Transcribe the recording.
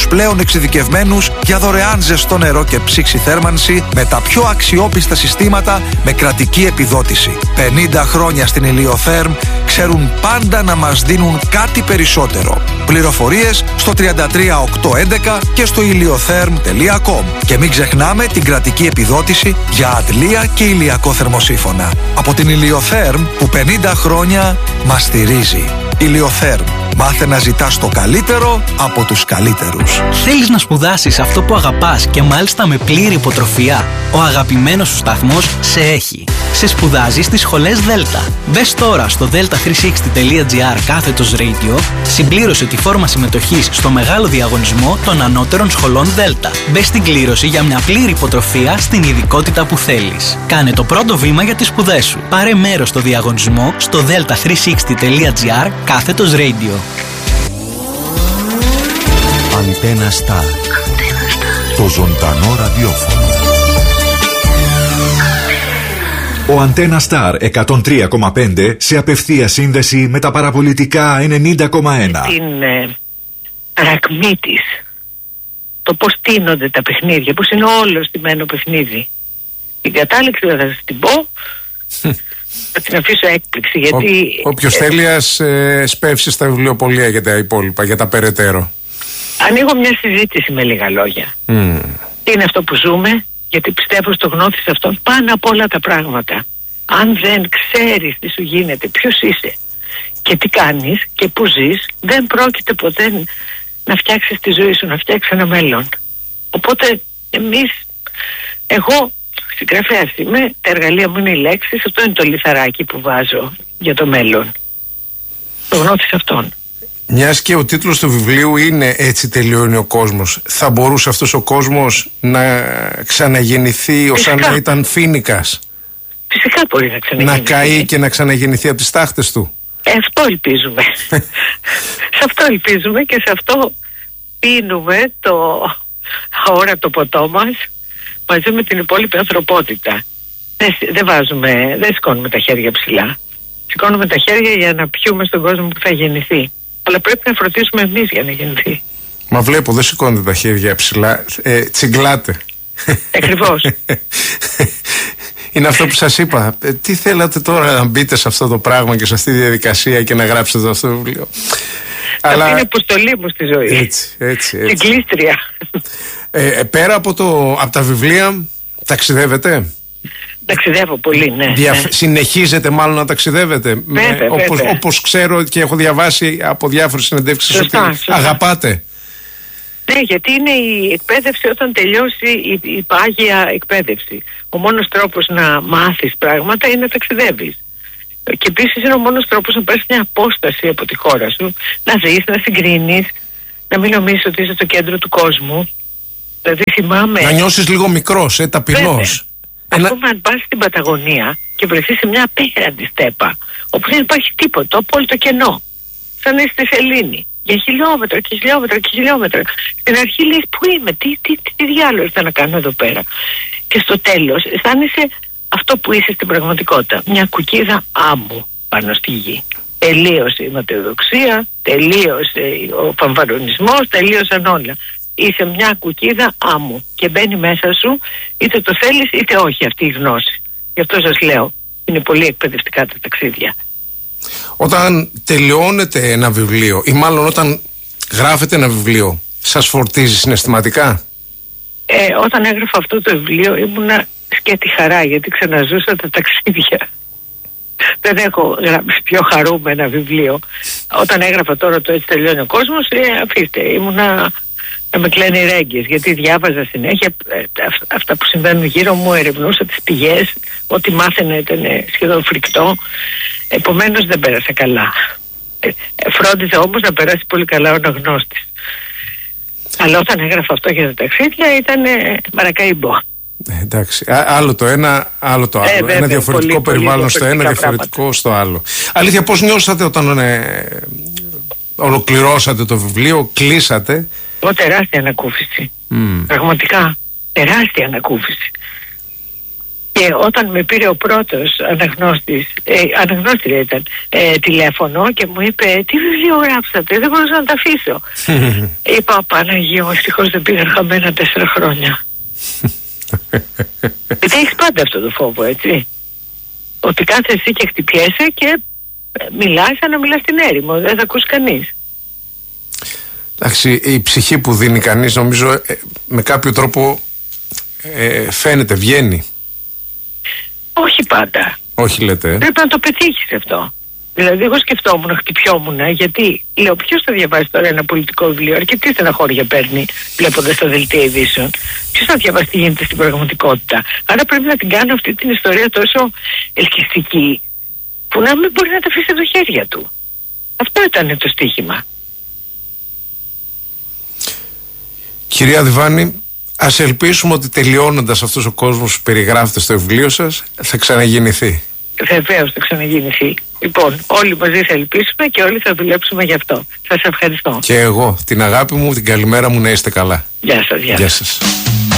πλέον εξειδικευμένους για δωρεάν ζεστό νερό και ψήξη θέρμανση με τα πιο αξιόπιστα συστήματα με κρατική επιδότηση. 50 χρόνια στην Ηλιοθέρμ ξέρουν πάντα να μας δίνουν κάτι περισσότερο. Πληροφορίες στο 33811 και στο iliotherm.com. Και μην ξεχνάμε την κρατική επιδότηση για αντλία και ηλιακό θερμοσύφωνα. Από την Ηλιοθέρμ που 50 χρόνια μας στηρίζει. Ηλιοθέρμ. Μάθε να ζητάς το καλύτερο από τους καλύτερους. Θέλεις να σπουδάσεις αυτό που αγαπάς και μάλιστα με πλήρη υποτροφία? Ο αγαπημένος σου σταθμός σε έχει. Σε σπουδάζει στις σχολές Δέλτα. Μπες τώρα στο delta360.gr/radio, συμπλήρωσε τη φόρμα συμμετοχής στο μεγάλο διαγωνισμό των ανώτερων σχολών Δέλτα. Μπες στην κλήρωση για μια πλήρη υποτροφία στην ειδικότητα που θέλεις. Κάνε το πρώτο βήμα για τις σπουδές σου. Πάρε μέρος στο διαγωνισμό στο delta360.gr/radio. Αντένα Σταρ. Το ζωντανό ραδιόφωνο. Ο Αντένα Σταρ 103,5 σε απευθεία σύνδεση με τα παραπολιτικά 90,1. Την ρακμή της, το πώς τίνονται τα παιχνίδια, πώς είναι όλο στημένο παιχνίδι. Την κατάληξη δεν θα σας την πω, θα την αφήσω έκπληξη, γιατί... Όποιος θέλει ας σπεύσει στα βιβλιοπωλεία για τα υπόλοιπα, για τα περαιτέρω. Ανοίγω μια συζήτηση με λίγα λόγια. Τι είναι αυτό που ζούμε, γιατί πιστεύω στο γνώθις αυτόν πάνω από όλα τα πράγματα. Αν δεν ξέρεις τι σου γίνεται, ποιος είσαι και τι κάνεις και που ζεις, δεν πρόκειται ποτέ να φτιάξεις τη ζωή σου, να φτιάξεις ένα μέλλον. Οπότε εγώ συγγραφέας είμαι, τα εργαλεία μου είναι οι λέξεις, αυτό είναι το λιθαράκι που βάζω για το μέλλον. Το γνώθις αυτόν. Μιας και ο τίτλος του βιβλίου είναι «Έτσι τελειώνει ο κόσμος», θα μπορούσε αυτός ο κόσμος να ξαναγεννηθεί ως να ήταν φοίνικας? Φυσικά μπορεί να ξαναγεννηθεί. Να καεί και να ξαναγεννηθεί από τις τάχτες του. Αυτό ελπίζουμε. Σε αυτό ελπίζουμε και σε αυτό πίνουμε το αόρατο ποτό μας μαζί με την υπόλοιπη ανθρωπότητα. Δεν σηκώνουμε τα χέρια ψηλά. Σηκώνουμε τα χέρια για να πιούμε στον κόσμο που θα γεννηθεί. Αλλά πρέπει να φροντίσουμε εμείς για να γεννηθεί. Μα βλέπω, δεν σηκώνετε τα χέρια ψηλά, τσιγκλάτε. Ακριβώς. Είναι αυτό που σας είπα. Τι θέλατε τώρα να μπείτε σε αυτό το πράγμα και σε αυτή τη διαδικασία και να γράψετε αυτό το βιβλίο? Αλλά είναι αποστολή μου στη ζωή. Έτσι. Συγκλίστρια. Πέρα από τα βιβλία, ταξιδεύετε? Ταξιδεύω πολύ, ναι. Συνεχίζετε μάλλον να ταξιδεύετε? Όπως ξέρω και έχω διαβάσει από διάφορες συνεντεύξεις ότι αγαπάτε. Ναι, γιατί είναι η εκπαίδευση όταν τελειώσει η πάγια εκπαίδευση. Ο μόνος τρόπος να μάθεις πράγματα είναι να ταξιδεύεις. Και επίσης είναι ο μόνος τρόπος να πάρεις μια απόσταση από τη χώρα σου, να δεις, να συγκρίνεις, να μην νομίζεις ότι είσαι στο κέντρο του κόσμου. Δηλαδή θυμάμαι... Να νιώσεις λίγο μικρός, ταπεινός. Ας πούμε, αν πας στην Παταγωνία και βρεθείς σε μια απέραντη στέπα, όπου δεν υπάρχει τίποτα, απόλυτο κενό, σαν να είσαι στη σελήνη, για χιλιόμετρα και χιλιόμετρα και χιλιόμετρα. Στην αρχή λες, πού είμαι, τι διάλογο ήρθα να κάνω εδώ πέρα. Και στο τέλος αισθάνεσαι αυτό που είσαι στην πραγματικότητα. Μια κουκίδα άμμου πάνω στη γη. Τελείωσε η ματαιοδοξία, τελείωσε ο φαμβαρονισμός, τελείωσαν όλα. Είσαι μια κουκίδα άμμου και μπαίνει μέσα σου, είτε το θέλεις είτε όχι, αυτή η γνώση. Γι' αυτό σας λέω, είναι πολύ εκπαιδευτικά τα ταξίδια. Όταν τελειώνετε ένα βιβλίο ή μάλλον όταν γράφετε ένα βιβλίο, σας φορτίζει συναισθηματικά? Όταν έγραφα αυτό το βιβλίο ήμουνα σκέτη χαρά, γιατί ξαναζούσα τα ταξίδια. Δεν έχω γράψει πιο χαρούμενα βιβλίο. Όταν έγραφα τώρα το «Έτσι τελειώνει ο κόσμος», αφήστε, ήμουνα να με κλαίνει ρέγγες, γιατί διάβαζα συνέχεια αυτά που συμβαίνουν γύρω μου, ερευνούσα τις πηγές, ό,τι μάθαινα ήταν σχεδόν φρικτό. Επομένως δεν πέρασα καλά. Φρόντιζα όμως να περάσει πολύ καλά ο αναγνώστης. Αλλά όταν έγραφα αυτό για τα ταξίδια ήταν μαρακαϊμπό. Εντάξει, άλλο το ένα, άλλο το άλλο. Ένα διαφορετικό περιβάλλον στο ένα, διαφορετικό στο άλλο. Αλήθεια, πώς νιώσατε όταν ολοκληρώσατε το βιβλίο, κλείσατε? Τεράστια ανακούφιση. Πραγματικά τεράστια ανακούφιση. Και όταν με πήρε ο πρώτος αναγνώστρια ήταν, τηλέφωνο και μου είπε τι βιβλίο γράψατε, δεν μπορούσα να τα αφήσω. Είπα Παναγία μου, ευτυχώς δεν πήγαν χαμένα 4 χρόνια. Γιατί έχεις πάντα αυτό το φόβο, έτσι, ότι κάθεσαι και χτυπιέσαι και μιλάς σαν να μιλάς στην έρημο, δεν θα ακούσει κανείς. Εντάξει, η ψυχή που δίνει κανείς νομίζω με κάποιο τρόπο φαίνεται, βγαίνει. Όχι πάντα. Όχι λέτε. Πρέπει να το πετύχεις αυτό. Δηλαδή εγώ σκεφτόμουν, χτυπιόμουν, γιατί λέω ποιος θα διαβάσει τώρα ένα πολιτικό βιβλίο, αρκετή στεναχώρια παίρνει βλέποντας τα δελτία ειδήσεων. Ποιος θα διαβάσει τι γίνεται στην πραγματικότητα. Άρα πρέπει να την κάνω αυτή την ιστορία τόσο ελκυστική που να μην μπορεί να τα αφήσει από τα χέρια του. Αυτό ήταν το στοίχημα. Κυρία Διβάνη, ας ελπίσουμε ότι τελειώνοντας αυτός ο κόσμος που περιγράφεται στο βιβλίο σας θα ξαναγεννηθεί. Βεβαίως θα ξαναγεννηθεί. Λοιπόν, όλοι μαζί θα ελπίσουμε και όλοι θα δουλέψουμε γι' αυτό. Σας ευχαριστώ. Και εγώ, την αγάπη μου, την καλημέρα μου, να είστε καλά. Γεια σας. Γεια σας.